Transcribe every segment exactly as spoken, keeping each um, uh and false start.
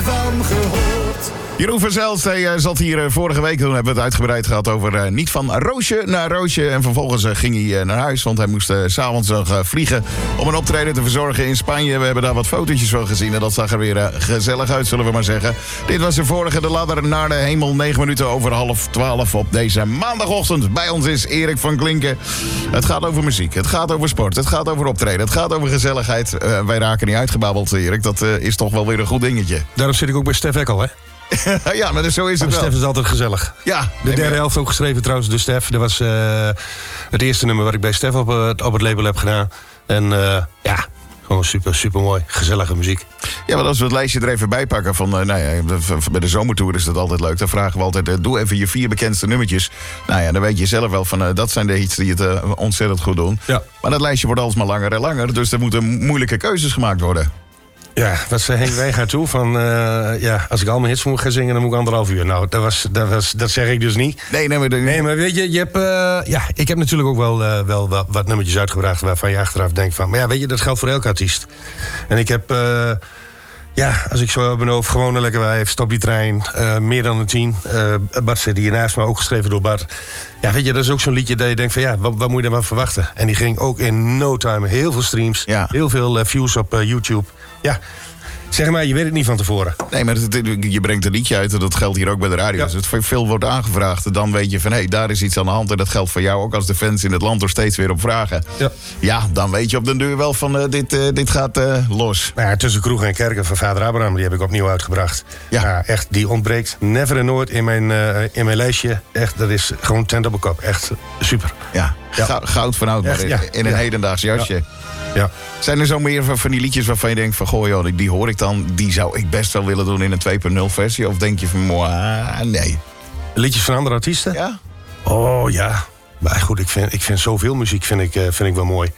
van gehoord. Jeroen van Zelst uh, zat hier uh, vorige week, toen hebben we het uitgebreid gehad over uh, niet van Roosje naar Roosje. En vervolgens uh, ging hij uh, naar huis, want hij moest uh, 's avonds nog uh, vliegen om een optreden te verzorgen in Spanje. We hebben daar wat fotootjes van gezien en dat zag er weer uh, gezellig uit, zullen we maar zeggen. Dit was de vorige, de ladder naar de hemel, negen minuten over half twaalf op deze maandagochtend. Bij ons is Erik van Klinken. Het gaat over muziek, het gaat over sport, het gaat over optreden, het gaat over gezelligheid. Uh, wij raken niet uitgebabbeld, Erik, dat uh, is toch wel weer een goed dingetje. Daarom zit ik ook bij Stef Ekkel, hè? Ja, maar zo is het wel. Stef is altijd gezellig. Ja. De derde helft ook geschreven trouwens door Stef. Dat was uh, het eerste nummer wat ik bij Stef op, uh, op het label heb gedaan. En uh, ja, gewoon super, super mooi. Gezellige muziek. Ja, maar als we het lijstje er even bij pakken van, uh, nou ja, bij de zomertour is dat altijd leuk. Dan vragen we altijd, uh, doe even je vier bekendste nummertjes. Nou ja, dan weet je zelf wel van, uh, dat zijn de hits die het uh, ontzettend goed doen. Ja. Maar dat lijstje wordt alsmaar langer en langer. Dus er moeten moeilijke keuzes gemaakt worden. Ja, wat zei Henk Wijngaard toe? Van, uh, ja, als ik al mijn hits moet gaan zingen, dan moet ik anderhalf uur. Nou, dat, was, dat, was, dat zeg ik dus niet. Nee, nee, maar, de... nee, maar weet je, je hebt, uh, ja, ik heb natuurlijk ook wel, uh, wel wat, wat nummertjes uitgebracht waarvan je achteraf denkt van, maar ja, weet je, dat geldt voor elke artiest. En ik heb, uh, ja, als ik zo heb mijn hoofd, gewoon een lekker wijf, Stop die trein, uh, meer dan een tien. Uh, Bart zit hier naast me, ook geschreven door Bart. Ja, weet je, dat is ook zo'n liedje dat je denkt van, ja, wat, wat moet je dan verwachten? En die ging ook in no time, heel veel streams, ja. heel veel uh, views op uh, YouTube. Ja, zeg maar, je weet het niet van tevoren. Nee, maar het, je brengt een liedje uit en dat geldt hier ook bij de radio. Ja. Als het veel wordt aangevraagd, dan weet je van, hé, hey, daar is iets aan de hand. En dat geldt voor jou ook als de fans in het land er steeds weer op vragen. Ja, ja dan weet je op den deur wel van, uh, dit, uh, dit gaat uh, los. Nou ja, Tussen Kroeg en Kerken van Vader Abraham, die heb ik opnieuw uitgebracht. Ja. ja echt, die ontbreekt never en nooit in mijn, uh, in mijn lijstje. Echt, dat is gewoon tent op een kop. Echt super. Ja, ja. goud van oud, maar in, ja. in een ja. hedendaags jasje. Ja. Ja. Zijn er zo meer van, van die liedjes waarvan je denkt van, goh joh, die hoor ik dan, die zou ik best wel willen doen in een twee punt nul versie? Of denk je van, moah, nee. Liedjes van andere artiesten? Ja. Oh ja. Maar goed, ik vind, ik vind zoveel muziek vind ik, uh, vind ik wel mooi.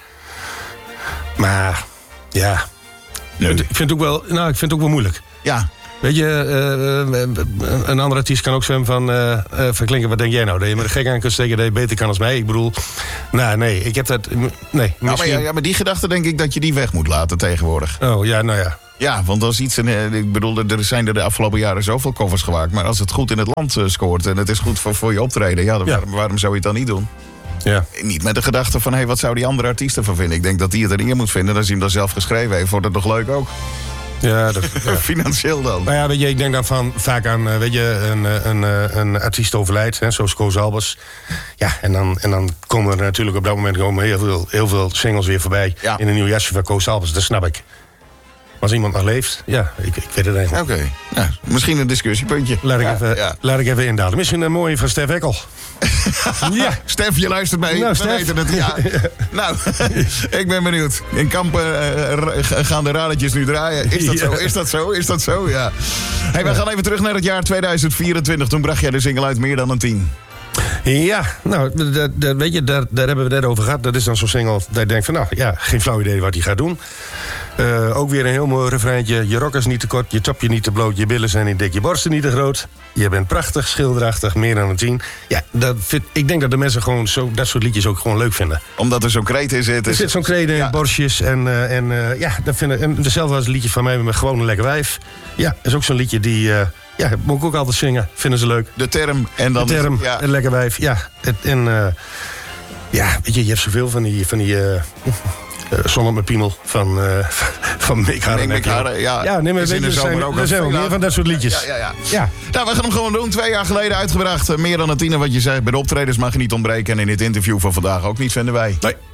Maar ja, nee. ik, vind, ik vind het ook wel, nou, ik vind het ook wel moeilijk. Ja. Weet je, uh, een andere artiest kan ook zwemmen van, uh, uh, van Klinken, wat denk jij nou? Dat je me er gek aan kunt steken, dat je beter kan als mij. Ik bedoel, nou nee, ik heb dat, nee. Nou, maar, ja, ja, maar die gedachte denk ik dat je die weg moet laten tegenwoordig. Oh, ja, nou ja. Ja, want als iets, ik bedoel, er zijn er de afgelopen jaren zoveel covers gemaakt. Maar als het goed in het land uh, scoort en het is goed voor, voor je optreden, ja, dan ja. Waarom, waarom zou je het dan niet doen? Ja. Niet met de gedachte van, hé, hey, wat zou die andere artiesten van vinden? Ik denk dat die het erin moet vinden, als hij hem dan zelf geschreven heeft. Wordt het nog leuk ook? Ja, dat, ja. Financieel dan. Nou ja, weet je, ik denk dan van vaak aan, weet je, een, een, een artiest overlijdt, hè, zoals Koos Albers. Ja, en dan, en dan komen er natuurlijk op dat moment komen heel veel, heel veel singles weer voorbij. Ja. In een nieuw jasje van Koos Albers, dat snap ik. Als iemand nog leeft, ja, ik, ik weet het eigenlijk. Oké, okay. nou, misschien een discussiepuntje. Laat ik, ja, even, ja. laat ik even indalen. Misschien een mooie van Stef Ekkel. Ja, Stef, je luistert mee. Nou, We weten het. Ja. Nou, ik ben benieuwd. In Kampen uh, gaan de radertjes nu draaien. Is dat ja. zo? Is dat zo? Is dat zo? Ja. Hey, we gaan even terug naar het jaar tweeduizend vierentwintig. Toen bracht jij de single uit Meer dan een tien. Ja, nou, dat, dat, weet je, daar, daar hebben we het net over gehad. Dat is dan zo'n single dat je denkt van, nou, ja, geen flauw idee wat hij gaat doen. Uh, ook weer een heel mooi refreintje. Je rok is niet te kort, je topje niet te bloot, je billen zijn niet dik, je borsten niet te groot. Je bent prachtig, schilderachtig, meer dan een tien. Ja, dat vind, ik denk dat de mensen gewoon zo, dat soort liedjes ook gewoon leuk vinden. Omdat er zo'n kreet in zit. Er zit zo'n kreet in, ja. borstjes en, uh, en uh, ja, dat vind ik, en hetzelfde als een liedje van mij met gewoon een lekker wijf. Ja, is ook zo'n liedje die... Uh, Ja, moet ik ook altijd zingen. Vinden ze leuk. De term. En dan de term, is, ja. een lekker wijf. Ja, het, en uh, ja, weet je, je hebt zoveel van die... Van die uh, uh, Zon op mijn piemel van, uh, van Mick Harren. Mick Harren, ja. Ja, nee, maar weet je, er zijn, er zijn ook meer van dat soort liedjes. Ja, ja, ja. ja. Nou, we gaan hem gewoon doen. Twee jaar geleden uitgebracht. Meer dan een tiener wat je zegt. Bij de optredens mag je niet ontbreken. En in dit interview van vandaag ook niet, vinden wij. Nee.